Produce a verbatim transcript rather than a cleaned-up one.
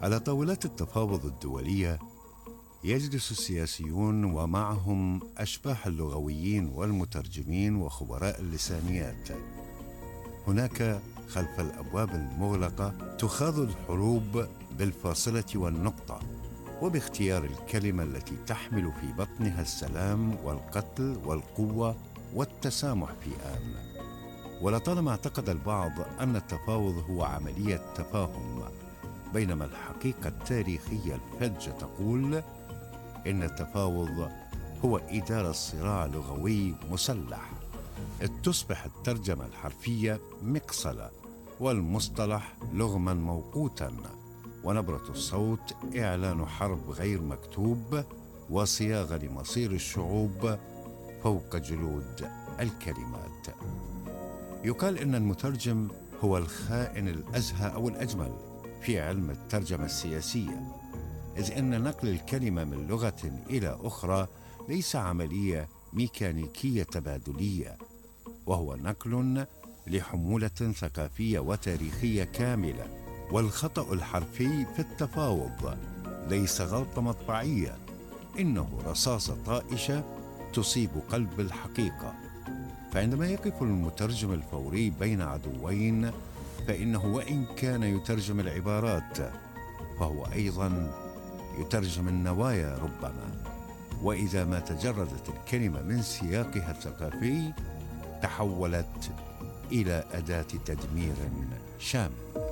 على طاولات التفاوض الدولية يجلس السياسيون ومعهم أشباح اللغويين والمترجمين وخبراء اللسانيات. هناك خلف الأبواب المغلقة تخاض الحروب بالفاصلة والنقطة وباختيار الكلمة التي تحمل في بطنها السلام والقتل والقوة والتسامح في آن. ولطالما اعتقد البعض أن التفاوض هو عملية تفاهم، بينما الحقيقة التاريخية الفجة تقول إن التفاوض هو إدارة صراع لغوي مسلح، إذ تصبح الترجمة الحرفية مقصلة والمصطلح لغما موقوتا، ونبرة الصوت إعلان حرب غير مكتوب وصياغة لمصير الشعوب فوق جلود الكلمات. يقال إن المترجم هو الخائن الأزهى أو الأجمل في علم الترجمة السياسية، إذ إن نقل الكلمة من لغة إلى أخرى ليس عملية ميكانيكية تبادلية، وهو نقل لحمولة ثقافية وتاريخية كاملة. والخطأ الحرفي في التفاوض ليس غلطة مطبعية، إنه رصاصة طائشة تصيب قلب الحقيقة. فعندما يقف المترجم الفوري بين عدوين، فإنه وإن كان يترجم العبارات فهو أيضا يترجم النوايا ربما. وإذا ما تجردت الكلمة من سياقها الثقافي تحولت إلى أداة تدمير شامل.